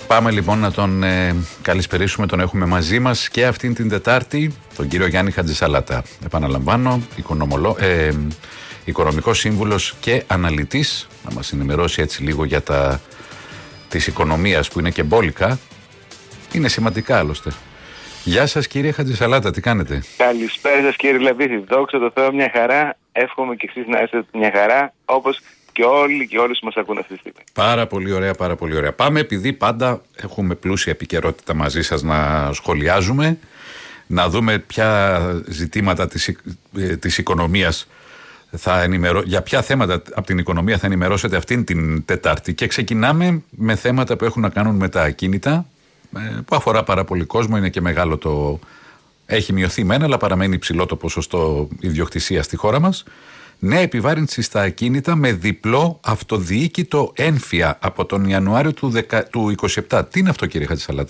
Πάμε λοιπόν να τον καλησπερίσουμε, τον έχουμε μαζί μας και αυτήν την Τετάρτη, τον κύριο Γιάννη Χατζησαλάτα. Επαναλαμβάνω, οικονομικός σύμβουλος και αναλυτής, να μας ενημερώσει έτσι λίγο για της οικονομίας που είναι και μπόλικα. Είναι σημαντικά άλλωστε. Γεια σας κύριε Χατζησαλάτα, τι κάνετε? Καλησπέρα σας κύριε Λαβίθη, δόξα τω Θεώ, μια χαρά. Εύχομαι και εσείς να είστε μια χαρά, όπως και όλοι και όλες που μας ακούν αυτή τη στιγμή. Πάρα πολύ ωραία, πάρα πολύ ωραία. Πάμε, επειδή πάντα έχουμε πλούσια επικαιρότητα μαζί σας να σχολιάζουμε, να δούμε ποια ζητήματα της οικονομίας για ποια θέματα από την οικονομία θα ενημερώσετε αυτήν την Τετάρτη. Και ξεκινάμε με θέματα που έχουν να κάνουν με τα ακίνητα, που αφορά πάρα πολύ κόσμο, είναι και μεγάλο έχει μειωθεί μένα, αλλά παραμένει υψηλό το ποσοστό ιδιοκτησία στη χώρα μας. Νέα επιβάρυνση στα ακίνητα με διπλό αυτοδιοίκητο έμφυα από τον Ιανουάριο του 2027. Τι είναι αυτό κύριε Χατζησαλάτα?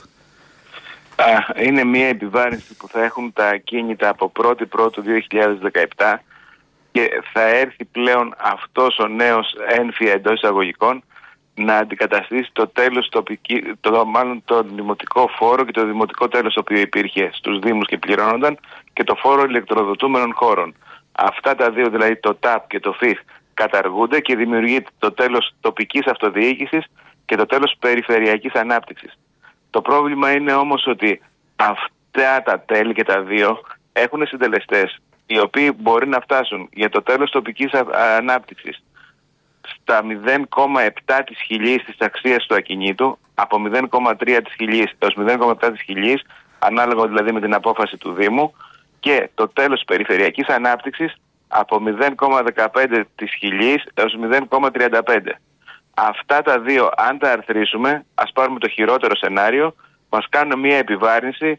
Είναι μια επιβάρυνση που θα έχουν τα ακίνητα από 1η Πρώτου 2017 και θα έρθει πλέον αυτός ο νέος έμφυα εντός εισαγωγικών να αντικαταστήσει το τέλος μάλλον το δημοτικό φόρο και το δημοτικό τέλος το οποίο υπήρχε στους Δήμους και πληρώνονταν, και το φόρο ηλεκτροδοτούμενων χώρων. Αυτά τα δύο, δηλαδή το ΤΑΠ και το ΦΙΧ, καταργούνται και δημιουργείται το τέλος τοπικής αυτοδιοίκησης και το τέλος περιφερειακής ανάπτυξης. Το πρόβλημα είναι όμως ότι αυτά τα τέλη και τα δύο έχουν συντελεστές οι οποίοι μπορεί να φτάσουν για το τέλος τοπικής ανάπτυξης στα 0,7 της χιλιής της αξίας του ακινήτου, από 0,3 της χιλιής έως 0,7 της χιλιής, ανάλογα δηλαδή με την απόφαση του Δήμου, και το τέλος περιφερειακής ανάπτυξης από 0,15 της χιλιής έως 0,35. Αυτά τα δύο, αν τα αρθρήσουμε, ας πάρουμε το χειρότερο σενάριο, μας κάνουν μια επιβάρυνση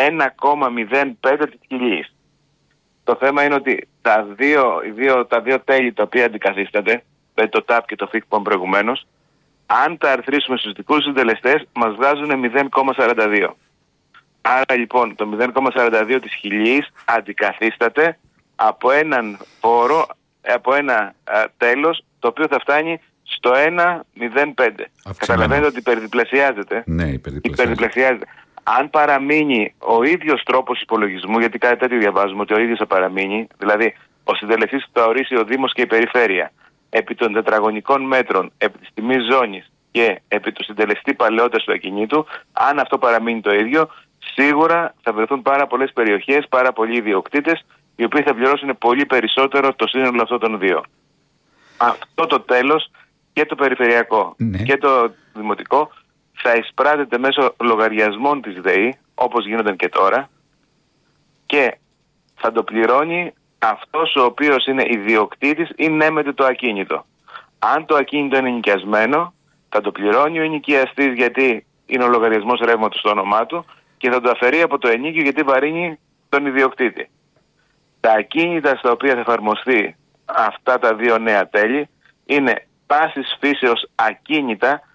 1,05 της χιλιής. Το θέμα είναι ότι τα δύο τέλη τα οποία αντικαθίστανται, το ΤΑΠ και το ΦΙΚ που είπαμε προηγουμένως, αν τα αρθρήσουμε στους δικούς συντελεστές, μας βγάζουν 0,42. Άρα λοιπόν το 0,42 της χιλιής αντικαθίσταται από έναν φόρο, από ένα τέλος, το οποίο θα φτάνει στο 1,05. Καταλαβαίνετε ότι υπερδιπλασιάζεται. Ναι, υπερδιπλασιάζεται. Αν παραμείνει ο ίδιος τρόπος υπολογισμού, γιατί κάτι τέτοιο διαβάζουμε, ότι ο ίδιος θα παραμείνει, δηλαδή ο συντελεστής που θα ορίσει ο Δήμος και η Περιφέρεια, επί των τετραγωνικών μέτρων, επί της τιμής ζώνης και επί του συντελεστή παλαιότητας του ακινήτου, αν αυτό παραμείνει το ίδιο, σίγουρα θα βρεθούν πάρα πολλές περιοχές, πάρα πολλοί ιδιοκτήτες, οι οποίοι θα πληρώσουν πολύ περισσότερο το σύνολο αυτών των δύο. Αυτό το τέλος, και το περιφερειακό και το δημοτικό, θα εισπράττεται μέσω λογαριασμών της ΔΕΗ, όπως γίνονταν και τώρα, και θα το πληρώνει αυτός ο οποίος είναι ιδιοκτήτης ή νέμεται το ακίνητο. Αν το ακίνητο είναι ενοικιασμένο, θα το πληρώνει ο ενοικιαστής, γιατί είναι ο λογαριασμός ρεύματος στο όνομά του, και θα το αφαιρεί από το ενοίκιο γιατί βαρύνει τον ιδιοκτήτη. Τα ακίνητα στα οποία θα εφαρμοστεί αυτά τα δύο νέα τέλη είναι πάσης φύσεως ακίνητα